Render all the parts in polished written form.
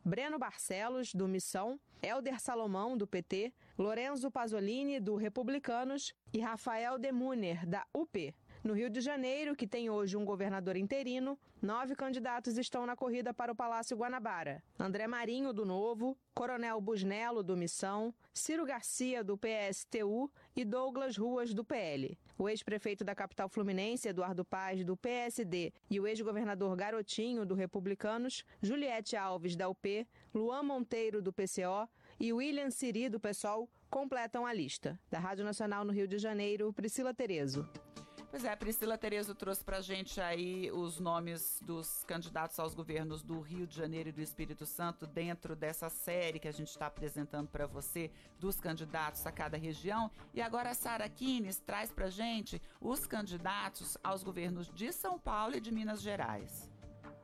Breno Barcelos, do Missão, Hélder Salomão, do PT, Lorenzo Pasolini, do Republicanos e Rafael Demuner, da UP. No Rio de Janeiro, que tem hoje um governador interino, 9 candidatos estão na corrida para o Palácio Guanabara. André Marinho, do Novo, Coronel Busnello, do Missão, Ciro Garcia, do PSTU e Douglas Ruas, do PL. O ex-prefeito da capital fluminense, Eduardo Paz, do PSD, e o ex-governador Garotinho, do Republicanos, Juliette Alves, da UP, Luan Monteiro, do PCO e William Siri, do PSOL, completam a lista. Da Rádio Nacional no Rio de Janeiro, Priscila Terezo. Pois é, a Priscila Terezo trouxe pra gente aí os nomes dos candidatos aos governos do Rio de Janeiro e do Espírito Santo dentro dessa série que a gente está apresentando para você dos candidatos a cada região. E agora a Sara Kines traz pra gente os candidatos aos governos de São Paulo e de Minas Gerais.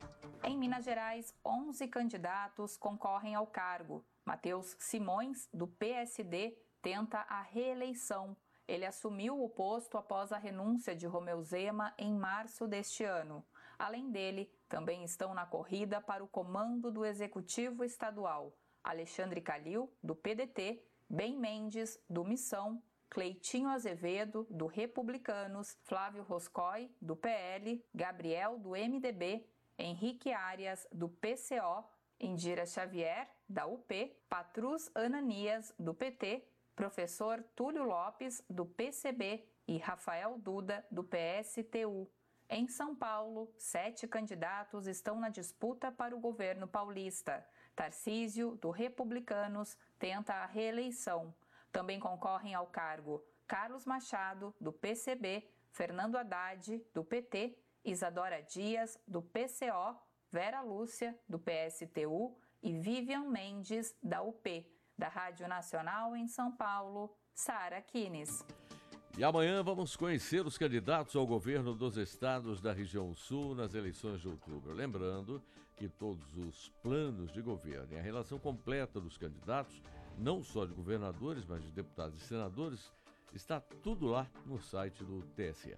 Em Minas Gerais, 11 candidatos concorrem ao cargo. Matheus Simões, do PSD, tenta a reeleição. Ele assumiu o posto após a renúncia de Romeu Zema em março deste ano. Além dele, também estão na corrida para o comando do Executivo Estadual Alexandre Calil, do PDT, Ben Mendes, do Missão, Cleitinho Azevedo, do Republicanos, Flávio Roscoe, do PL, Gabriel, do MDB, Henrique Arias, do PCO, Indira Xavier, da UP, Patrus Ananias, do PT, Professor Túlio Lopes, do PCB e Rafael Duda, do PSTU. Em São Paulo, 7 candidatos estão na disputa para o governo paulista. Tarcísio, do Republicanos, tenta a reeleição. Também concorrem ao cargo Carlos Machado, do PCB, Fernando Haddad, do PT, Isadora Dias, do PCO, Vera Lúcia, do PSTU e Vivian Mendes, da UP. Da Rádio Nacional em São Paulo, Sara Kines. E amanhã vamos conhecer os candidatos ao governo dos estados da região sul nas eleições de outubro. Lembrando que todos os planos de governo e a relação completa dos candidatos, não só de governadores, mas de deputados e senadores, está tudo lá no site do TSE.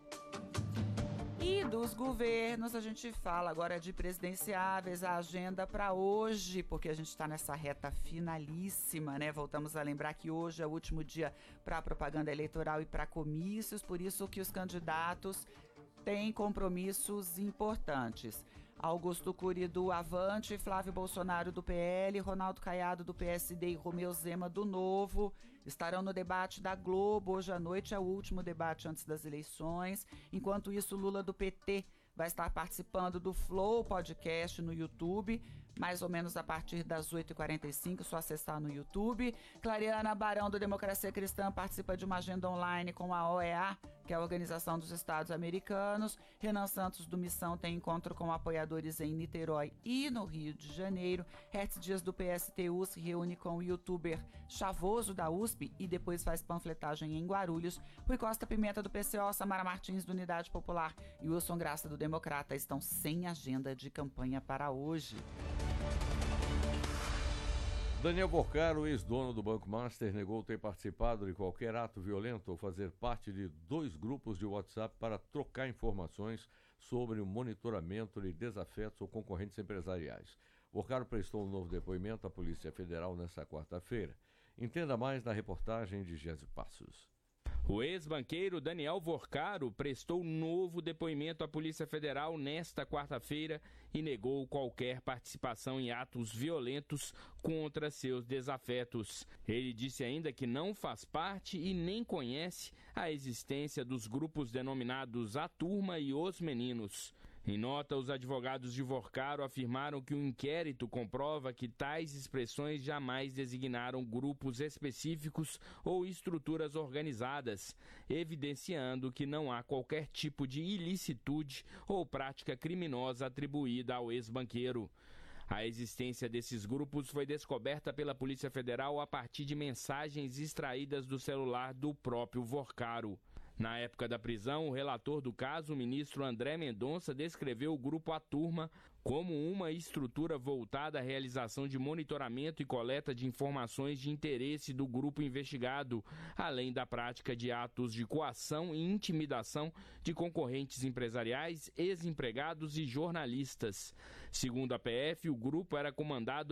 E dos governos, a gente fala agora de presidenciáveis, a agenda para hoje, porque a gente está nessa reta finalíssima, né? Voltamos a lembrar que hoje é o último dia para propaganda eleitoral e para comícios, por isso que os candidatos têm compromissos importantes. Augusto Cury, do Avante, Flávio Bolsonaro, do PL, Ronaldo Caiado, do PSD e Romeu Zema, do Novo, estarão no debate da Globo. Hoje à noite é o último debate antes das eleições. Enquanto isso, Lula, do PT, vai estar participando do Flow Podcast no YouTube, mais ou menos a partir das 8h45, só acessar no YouTube. Clariana Barão, do Democracia Cristã, participa de uma agenda online com a OEA, que é a Organização dos Estados Americanos. Renan Santos, do Missão, tem encontro com apoiadores em Niterói e no Rio de Janeiro. Hertz Dias, do PSTU, se reúne com o youtuber Chavoso, da USP, e depois faz panfletagem em Guarulhos. Rui Costa Pimenta, do PCO, Samara Martins, do Unidade Popular e Wilson Graça, do Democrata, estão sem agenda de campanha para hoje. Daniel Vorcaro, ex-dono do Banco Master, negou ter participado de qualquer ato violento ou fazer parte de 2 grupos de WhatsApp para trocar informações sobre o monitoramento de desafetos ou concorrentes empresariais. Vorcaro prestou um novo depoimento à Polícia Federal nesta quarta-feira. Entenda mais na reportagem de Gési Passos. O ex-banqueiro Daniel Vorcaro prestou novo depoimento à Polícia Federal nesta quarta-feira e negou qualquer participação em atos violentos contra seus desafetos. Ele disse ainda que não faz parte e nem conhece a existência dos grupos denominados A Turma e Os Meninos. Em nota, os advogados de Vorcaro afirmaram que o inquérito comprova que tais expressões jamais designaram grupos específicos ou estruturas organizadas, evidenciando que não há qualquer tipo de ilicitude ou prática criminosa atribuída ao ex-banqueiro. A existência desses grupos foi descoberta pela Polícia Federal a partir de mensagens extraídas do celular do próprio Vorcaro. Na época da prisão, o relator do caso, o ministro André Mendonça, descreveu o grupo A Turma como uma estrutura voltada à realização de monitoramento e coleta de informações de interesse do grupo investigado, além da prática de atos de coação e intimidação de concorrentes empresariais, ex-empregados e jornalistas. Segundo a PF, o grupo era comandado